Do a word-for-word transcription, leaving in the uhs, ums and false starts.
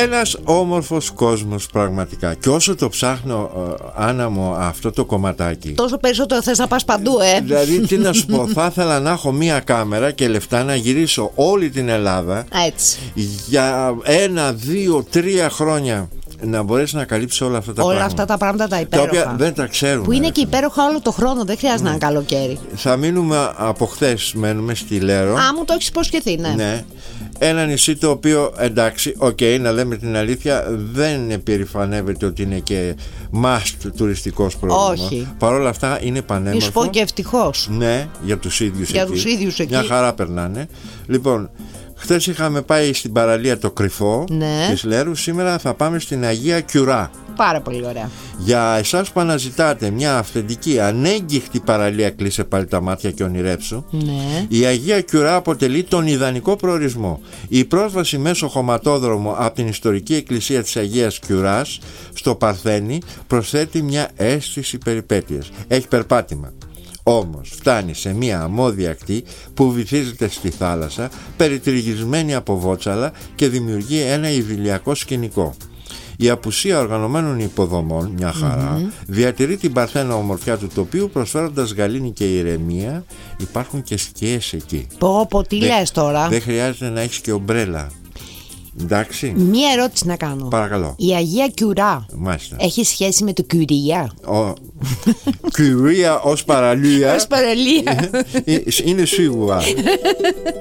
Ένας όμορφος κόσμος πραγματικά. Και όσο το ψάχνω, Άννα μου, αυτό το κομματάκι, τόσο περισσότερο θες να πας παντού, ε. Δηλαδή, τι να σου πω, θα ήθελα να έχω μία κάμερα και λεφτά να γυρίσω όλη την Ελλάδα. Έτσι. Για ένα, δύο, τρία χρόνια να μπορέσει να καλύψει όλα αυτά τα όλα πράγματα. αυτά τα πράγματα τα υπέροχα. Τα οποία δεν τα ξέρουμε. Που είναι και υπέροχα όλο το χρόνο, δεν χρειάζεται ναι. να είναι καλοκαίρι. Θα μείνουμε από χθες, μένουμε στη Λέρο. Α, μου το έχεις υποσχεθεί, ναι. ναι. Ένα νησί το οποίο, εντάξει, οκ, okay, να λέμε την αλήθεια, δεν περηφανεύεται ότι είναι και must τουριστικός προορισμό. Όχι. Παρ' όλα αυτά είναι πανέμορφο. Ήσου πω και ευτυχώς. Ναι, για τους ίδιους για εκεί. τους ίδιους εκεί. Μια χαρά περνάνε. Λοιπόν, χθες είχαμε πάει στην παραλία το Κρυφό, ναι. της Λέρου. Σήμερα θα πάμε στην Αγία Κιουρά. Πάρα πολύ ωραία. Για εσάς που αναζητάτε μια αυθεντική, ανέγκυχτη παραλία, κλείσε πάλι τα μάτια και ονειρέψου. Ναι. Η Αγία Κιουρά αποτελεί τον ιδανικό προορισμό. Η πρόσβαση μέσω χωματόδρομο από την ιστορική εκκλησία της Αγίας Κιουράς στο Παρθένη προσθέτει μια αίσθηση περιπέτειας. Έχει περπάτημα. Όμως φτάνει σε μια αμμώδια ακτή που βυθίζεται στη θάλασσα, περιτριγισμένη από βότσαλα, και δημιουργεί ένα ιδηλιακό σκηνικό. Η απουσία οργανωμένων υποδομών, μια χαρά, mm-hmm. διατηρεί την παρθένα ομορφιά του τοπίου, προσφέροντας γαλήνη και ηρεμία. Υπάρχουν και σκιές εκεί. Πω πω, τι λες τώρα. Δεν χρειάζεται να έχεις και ομπρέλα. Εντάξει. Μία ερώτηση να κάνω. Παρακαλώ. Η Αγία Κιουρά Μάλιστα. έχει σχέση με το Κιουρία? Ο... Κιουρία ως παραλία. Ως παραλία. Είναι σίγουρα.